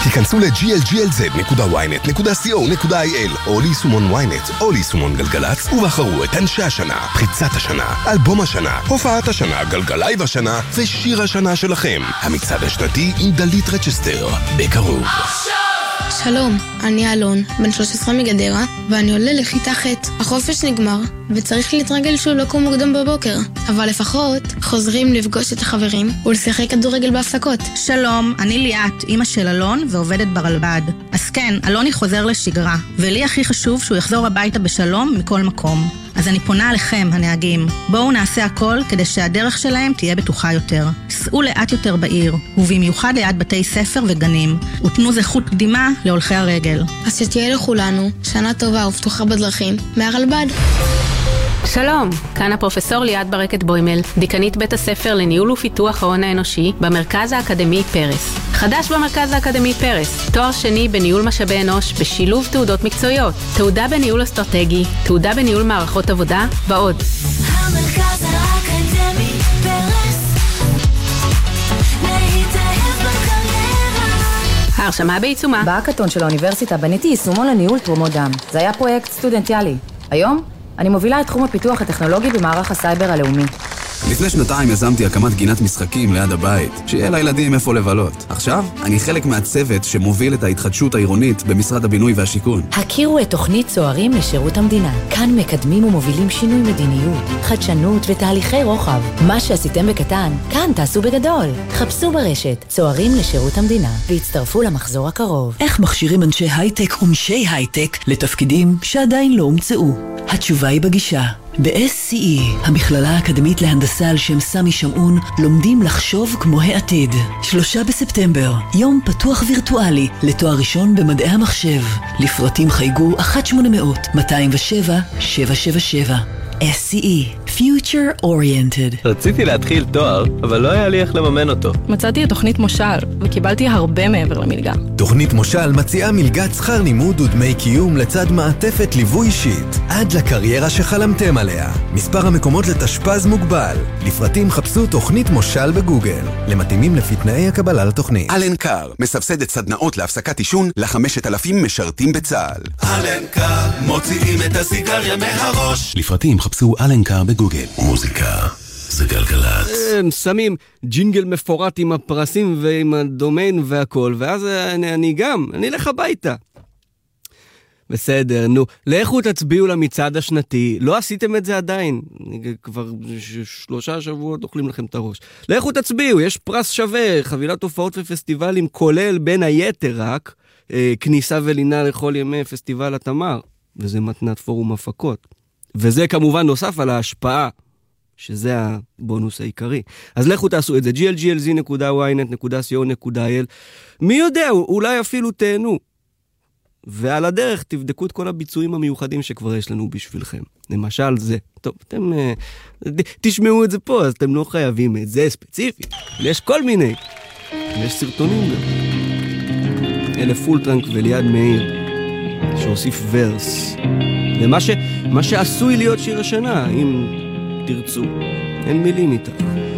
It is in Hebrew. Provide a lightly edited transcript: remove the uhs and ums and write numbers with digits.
היכנסו ל-glglz.ynet.co.il או ליישומון ynet או ליישומון גלגלץ ובחרו את אנשי השנה, פריצת השנה, אלבום השנה, הופעת השנה, גלגלייב השנה ושיר השנה שלכם. המצעד השנתי עם דלית רצ'סטר, בקרוב. שלום, אני אלון, בן 13 מגדרה, ואני עולה לכיתה ח'. החופש נגמר, וצריך להתרגל שוב לקום מוקדם בבוקר. אבל לפחות חוזרים לפגוש את החברים ולשחק כדורגל בהפסקות. שלום, אני ליאת, אמא של אלון ועובדת ברלב"ד. אז כן, אלוני חוזר לשגרה, ולי הכי חשוב שהוא יחזור הביתה בשלום מכל מקום. אז אני פונה עליכם, הנהגים. בואו נעשה הכל כדי שהדרך שלהם תהיה בטוחה יותר. סעו לאט יותר בעיר, ובמיוחד ליד בתי ספר וגנים. ותנו זכות קדימה להולכי הרגל. אז שתהיה לכולנו שנה טובה ופתוחה בדרכים מהרלב"ד. שלום, כאן הפרופסור ליאת ברקת בוימל, דיקנית בית הספר לניהול ופיתוח ההון האנושי במרכז האקדמי פרס. חדש במרכז האקדמי פרס, תואר שני בניהול משאבי אנוש בשילוב תעודות מקצועיות, תעודה בניהול אסטרטגי, תעודה בניהול מערכות עבודה ועוד. המרכז האקדמי פרס, להתאהב בקריירה. ההרשמה בעיצומה. בהאקתון של האוניברסיטה בניתי יישומון לניהול תרומות דם. זה היה פרויקט סטודנטיאלי. היום אני מובילה את תחום הפיתוח הטכנולוגי במערך הסייבר הלאומי. לפני שנתיים יזמתי הקמת גינת משחקים ליד הבית, שיהיה לילדים איפה לבלות. עכשיו אני חלק מהצוות שמוביל את ההתחדשות העירונית במשרד הבינוי והשיכון. הכירו את תוכנית צוערים לשירות המדינה. כאן מקדמים ומובילים שינוי מדיניות, חדשנות ותהליכי רוחב. מה שעשיתם בקטן, כאן תעשו בגדול. חפשו ברשת צוערים לשירות המדינה והצטרפו למחזור הקרוב. איך מכשירים אנשי הייטק ומשי הייטק לתפקידים שעדיין לא הומצאו? התשובה היא בגישה. ב-SCE, המכללה האקדמית להנדסה על שם סמי שמעון, לומדים לחשוב כמו העתיד. 3 בספטמבר, יום פתוח וירטואלי לתואר ראשון במדעי המחשב. לפרטים חייגו 1-800-207-777. SCE, Future Oriented. רציתי להתחיל תואר, אבל לא היה לי איך לממן אותו. מצאתי את תוכנית מושל, וקיבלתי הרבה מעבר למלגה. תוכנית מושל מציעה מלגת שכר לימוד ודמי קיום לצד מעטפת ליווי אישית, עד לקריירה שחלמתם עליה. מספר המקומות לתשפ"ז מוגבל. לפרטים חפשו תוכנית מושל בגוגל. למתאימים לפי תנאי הקבלה לתוכנית. אלנקר, מסבסדת סדנאות להפסקת עישון ל5,000 משרתים בצה"ל. אלנקר, מוציאים את הסיגריה מהראש. לפרטים חפשו אלנקר בגוגל. מוזיקה זה גלגלת. הם שמים ג'ינגל מפורט עם הפרסים ועם הדומיין והכל, ואז אני אלך הביתה. בסדר, נו, לכו תצביעו למצעד השנתי. לא עשיתם את זה עדיין. כבר 3 שבועות אוכלים לכם את הראש. לכו תצביעו, יש פרס שווה, חבילת הופעות ופסטיבלים, כולל בין היתר רק כניסה ולינה לכל ימי פסטיבל התמר, וזה מתנת פורום הפקות. וזה כמובן נוסף על ההשפעה, שזה הבונוס העיקרי. אז לכו תעשו את זה, glglz.ynet.co.il. מי יודע, אולי אפילו תהנו. ועל הדרך תבדקו את כל הביצועים המיוחדים שכבר יש לנו בשבילכם. למשל זה. טוב, אתם תשמעו את זה פה, אז אתם לא חייבים את זה ספציפי. יש כל מיני. יש סרטונים גם. אלה פולטרנק וליד מאיר, שהוסיף ורס. למה שעשוי להיות שיר השנה, אם תרצו. אין מילים איתך.